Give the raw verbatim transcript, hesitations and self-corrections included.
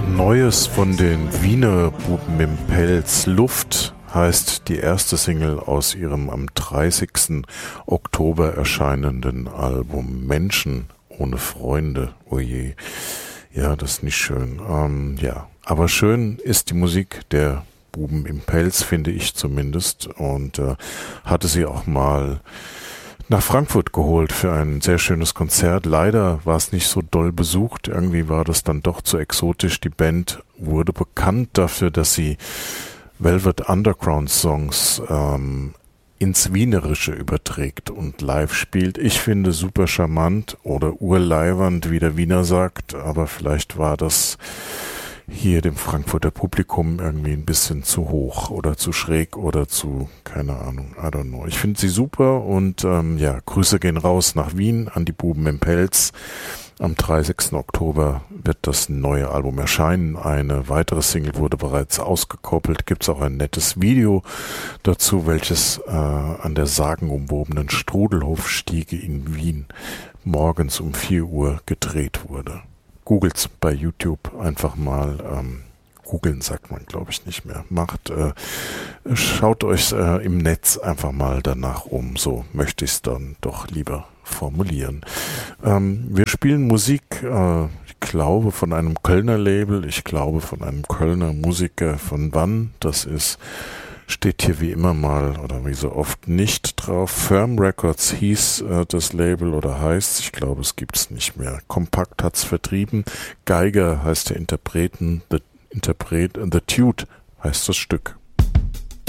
Neues von den Wiener Buben im Pelz. Luft heißt die erste Single aus ihrem am dreißigsten Oktober erscheinenden Album Menschen ohne Freunde. Oje, ja, das ist nicht schön. Ähm, ja, aber schön ist die Musik der Buben im Pelz, finde ich zumindest. Und äh, hatte sie auch mal nach Frankfurt geholt für ein sehr schönes Konzert. Leider war es nicht so doll besucht. Irgendwie war das dann doch zu exotisch. Die Band wurde bekannt dafür, dass sie Velvet Underground Songs ähm, ins Wienerische überträgt und live spielt. Ich finde super charmant oder urleiwand, wie der Wiener sagt, aber vielleicht war das hier dem Frankfurter Publikum irgendwie ein bisschen zu hoch oder zu schräg oder zu, keine Ahnung, I don't know. Ich finde sie super und ähm, ja, Grüße gehen raus nach Wien an die Buben im Pelz. Am dreißigsten Oktober wird das neue Album erscheinen. Eine weitere Single wurde bereits ausgekoppelt. Gibt es auch ein nettes Video dazu, welches äh, an der sagenumwobenen Strudelhofstiege in Wien morgens um vier Uhr gedreht wurde. Googelt's bei YouTube einfach mal. Ähm, googeln sagt man, glaube ich, nicht mehr. Macht, äh, schaut euch äh, im Netz einfach mal danach um. So möchte ich es dann doch lieber formulieren. Ähm, wir spielen Musik, äh, ich glaube von einem Kölner Label, ich glaube von einem Kölner Musiker. Von wann das ist, steht hier wie immer mal oder wie so oft nicht drauf. Firm Records hieß äh, das Label oder heißt, ich glaube es gibt es nicht mehr. Kompakt hat's vertrieben. Geiger heißt der Interpreten, the Interpret, The Tude heißt das Stück.